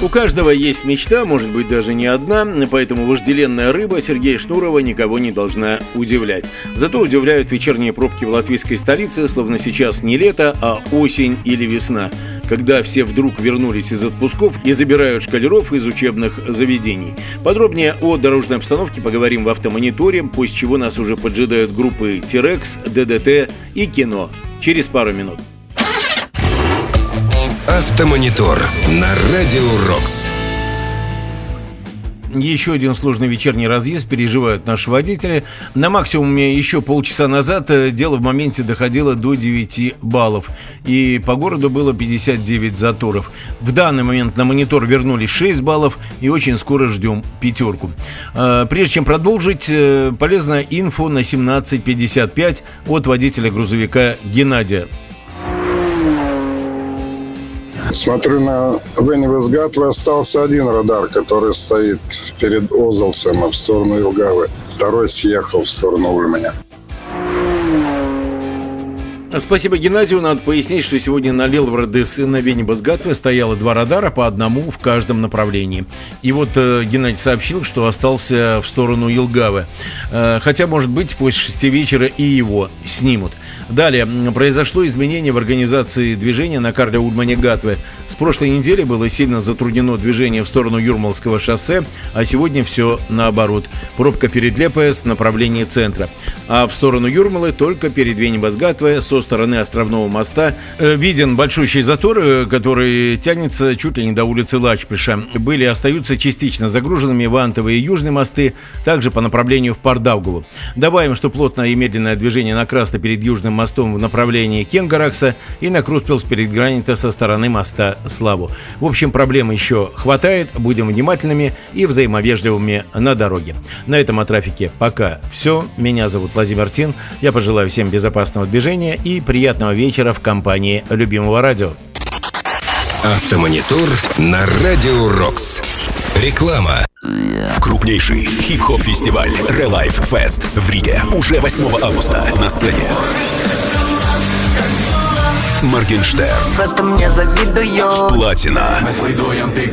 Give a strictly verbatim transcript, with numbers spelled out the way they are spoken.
У каждого есть мечта, может быть даже не одна, поэтому вожделенная рыба Сергея Шнурова никого не должна удивлять. Зато удивляют вечерние пробки в латвийской столице, словно сейчас не лето, а осень или весна, когда все вдруг вернулись из отпусков и забирают школяров из учебных заведений. Подробнее о дорожной обстановке поговорим в «Автомониторе», после чего нас уже поджидают группы «Тирекс», «ДДТ» и «Кино». Через пару минут. «Автомонитор» на Радио Рокс. Еще один сложный вечерний разъезд переживают наши водители. На максимуме еще полчаса назад дело в моменте доходило до девяти баллов. И по городу было пятьдесят девять заторов. В данный момент на монитор вернулись шесть баллов. И очень скоро ждем пятерку. Прежде чем продолжить, полезная инфо на семнадцать пятьдесят пять от водителя грузовика Геннадия. Смотрю, на Веневес-Гатве остался один радар, который стоит перед Озолцем в сторону Елгавы. Второй съехал в сторону Ульманя. Спасибо Геннадию. Надо пояснить, что сегодня на Лелвардес и на Венебас-Гатве стояло два радара, по одному в каждом направлении. И вот э, Геннадий сообщил, что остался в сторону Елгавы. Э, хотя, может быть, после шести вечера и его снимут. Далее. Произошло изменение в организации движения на Карля Ульмане-Гатве. С прошлой недели было сильно затруднено движение в сторону Юрмалского шоссе, а сегодня все наоборот. Пробка перед Лепес в направлении центра. А в сторону Юрмалы только перед Венебас-Гатве со стороны Островного моста э, виден большущий затор, э, который тянется чуть ли не до улицы Лачпиша. Были и остаются частично загруженными Вантовые и Южные мосты, также по направлению в Пардаугаву. Добавим, что плотное и медленное движение на Красно перед Южным мостом в направлении Кенгаракса и на Круспилс перед Гранита со стороны моста Славу. В общем, проблем еще хватает. Будем внимательными и взаимовежливыми на дороге. На этом о трафике пока все. Меня зовут Владимир Тин. Я пожелаю всем безопасного движения и приятного вечера в компании любимого радио. «Автомонитор» на Радио Рокс. Реклама. Крупнейший хип-хоп-фестиваль Relife Fest в Риге уже восьмого августа на сцене Моргенштерн, просто мне завидую. Платина,